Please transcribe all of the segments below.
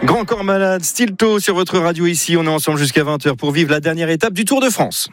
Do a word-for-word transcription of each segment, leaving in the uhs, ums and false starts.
Grand Corps Malade, Stilto sur votre radio ici. On est ensemble jusqu'à vingt heures pour vivre la dernière étape du Tour de France.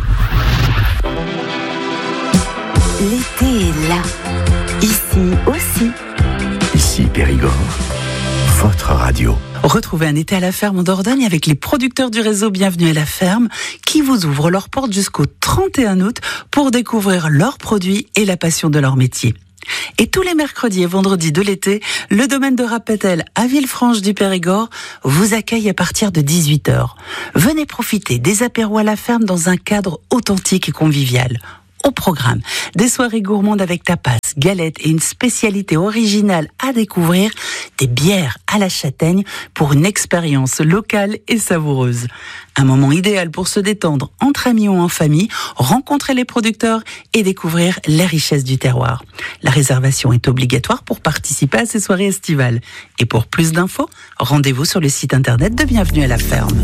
L'été est là. Ici aussi. Ici Périgord, votre radio. Retrouvez un été à la ferme en Dordogne avec les producteurs du réseau Bienvenue à la ferme qui vous ouvrent leurs portes jusqu'au trente et un août pour découvrir leurs produits et la passion de leur métier. Et tous les mercredis et vendredis de l'été, le domaine de Rapetel à Villefranche du Périgord vous accueille à partir de dix-huit heures. Venez profiter des apéros à la ferme dans un cadre authentique et convivial. Au programme, des soirées gourmandes avec tapas, galettes et une spécialité originale à découvrir, des bières à la châtaigne pour une expérience locale et savoureuse. Un moment idéal pour se détendre entre amis ou en famille, rencontrer les producteurs et découvrir les richesses du terroir. La réservation est obligatoire pour participer à ces soirées estivales. Et pour plus d'infos, rendez-vous sur le site internet de Bienvenue à la ferme.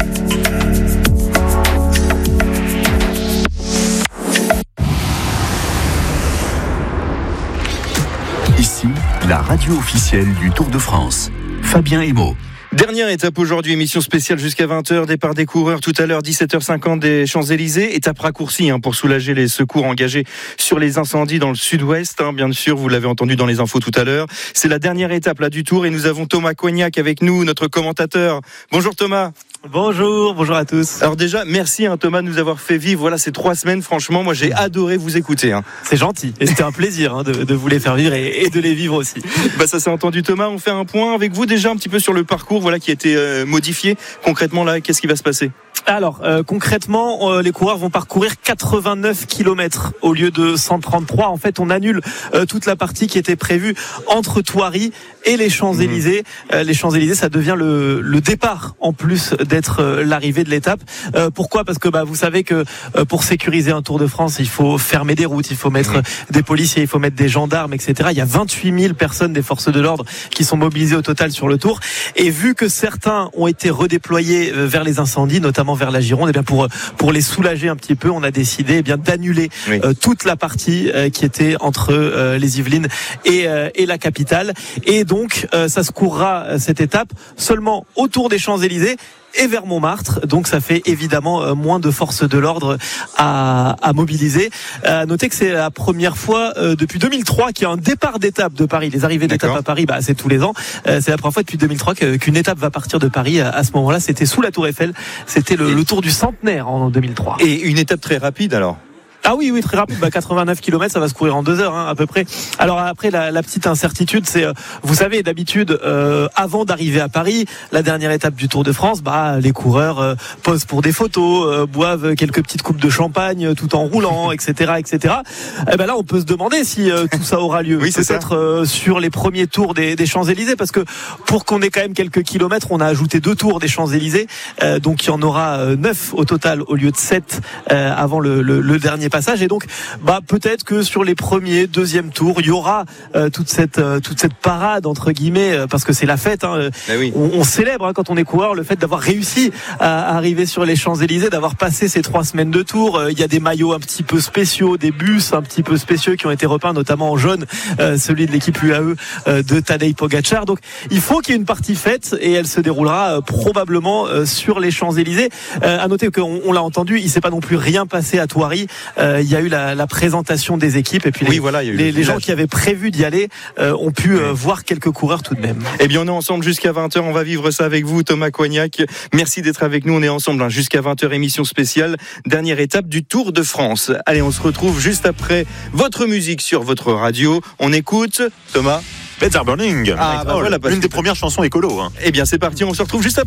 Ici, la radio officielle du Tour de France. Fabien Emo. Dernière étape aujourd'hui, émission spéciale jusqu'à vingt heures, départ des coureurs tout à l'heure, dix-sept heures cinquante des Champs-Élysées. Étape raccourcie hein, pour soulager les secours engagés sur les incendies dans le sud-ouest. Hein, bien sûr, vous l'avez entendu dans les infos tout à l'heure. C'est la dernière étape là du Tour et nous avons Thomas Cognac avec nous, notre commentateur. Bonjour Thomas. Bonjour, bonjour à tous. Alors déjà, merci hein, Thomas de nous avoir fait vivre voilà, ces trois semaines. Franchement, moi j'ai adoré vous écouter. Hein. C'est gentil et c'était un plaisir hein, de, de vous les faire vivre et, et de les vivre aussi. Bah ça s'est entendu Thomas, on fait un point avec vous déjà un petit peu sur le parcours voilà, qui a été euh, modifié. Concrètement là, qu'est-ce qui va se passer ? Alors euh, concrètement, euh, les coureurs vont parcourir quatre-vingt-neuf kilomètres au lieu de cent trente-trois. En fait, on annule euh, toute la partie qui était prévue entre Thoiry et les Champs-Élysées. Mmh. Euh, les Champs-Élysées, ça devient le, le départ en plus d'être euh, l'arrivée de l'étape. Euh, pourquoi ? Parce que bah, vous savez que euh, pour sécuriser un Tour de France, il faut fermer des routes, il faut mettre mmh. des policiers, il faut mettre des gendarmes, et cetera. Il y a vingt-huit mille personnes des forces de l'ordre qui sont mobilisées au total sur le Tour. Et vu que certains ont été redéployés euh, vers les incendies, notamment vers la Gironde, et bien pour pour les soulager un petit peu, on a décidé eh bien d'annuler oui. euh, toute la partie euh, qui était entre euh, les Yvelines et euh, et la capitale. Et donc euh, ça se courra cette étape seulement autour des Champs-Élysées et vers Montmartre, donc ça fait évidemment euh, moins de forces de l'ordre à, à mobiliser. Euh, notez que c'est la première fois euh, depuis deux mille trois qu'il y a un départ d'étape de Paris. Les arrivées d'étape à Paris, bah, c'est tous les ans. Euh, c'est la première fois depuis deux mille trois que, qu'une étape va partir de Paris. À, à ce moment-là, c'était sous la Tour Eiffel. C'était le, le Tour du centenaire en deux mille trois. Et une étape très rapide alors ? Ah oui, oui, très rapide. Bah, quatre-vingt-neuf kilomètres, ça va se courir en deux heures, hein, à peu près. Alors après, la, la petite incertitude, c'est, euh, vous savez, d'habitude, euh, avant d'arriver à Paris, la dernière étape du Tour de France, bah, les coureurs euh, posent pour des photos, euh, boivent quelques petites coupes de champagne, tout en roulant, et cetera, et cetera. Et ben là, on peut se demander si euh, tout ça aura lieu. Oui, c'est peut-être euh, sur les premiers tours des, des Champs-Élysées, parce que pour qu'on ait quand même quelques kilomètres, on a ajouté deux tours des Champs-Élysées, euh, donc il y en aura euh, neuf au total au lieu de sept euh, avant le, le, le dernier passage. Et donc, bah peut-être que sur les premiers, deuxième tours, il y aura euh, toute cette euh, toute cette parade entre guillemets, euh, parce que c'est la fête. Hein, oui. on, on célèbre hein, quand on est coureur le fait d'avoir réussi à, à arriver sur les Champs-Élysées, d'avoir passé ces trois semaines de tour. Euh, il y a des maillots un petit peu spéciaux, des bus un petit peu spéciaux qui ont été repeints, notamment en jaune, euh, celui de l'équipe U A E euh, de Tadej Pogačar. Donc, il faut qu'il y ait une partie fête et elle se déroulera euh, probablement euh, sur les Champs-Élysées. Euh, à noter qu'on on l'a entendu, il s'est pas non plus rien passé à Thoiry. Euh, il y a eu la, la présentation des équipes et puis les, oui, voilà, les, les gens qui avaient prévu d'y aller euh, ont pu euh, voir quelques coureurs tout de même. Eh bien on est ensemble jusqu'à vingt heures, on va vivre ça avec vous Thomas Cognac. Merci d'être avec nous, on est ensemble hein, jusqu'à vingt heures, émission spéciale, dernière étape du Tour de France. Allez, on se retrouve juste après votre musique sur votre radio. On écoute Thomas Better Burning, ah, bah voilà, une des premières chansons écolo. Hein. Eh bien c'est parti, on se retrouve juste après.